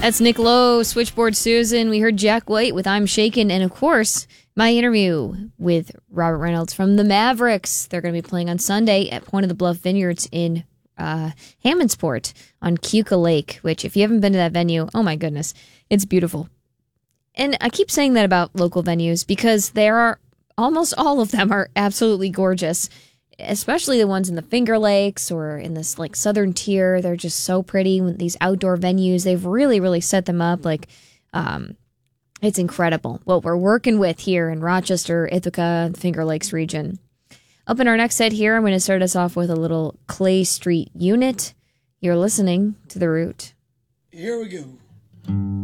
That's Nick Lowe, Switchboard Susan. We heard Jack White with I'm Shakin'. And, of course, my interview with Robert Reynolds from the Mavericks. They're going to be playing on Sunday at Point of the Bluff Vineyards in Hammondsport on Keuka Lake, which, if you haven't been to that venue, oh, my goodness, it's beautiful. And I keep saying that about local venues because almost all of them are absolutely gorgeous, especially the ones in the Finger Lakes or in this like southern tier. They're just so pretty. These outdoor venues, they've really, really set them up. It's incredible what we're working with here in Rochester, Ithaca, Finger Lakes region. Up in our next set here, I'm going to start us off with a little Clay Street Unit. You're listening to The Root. Here we go.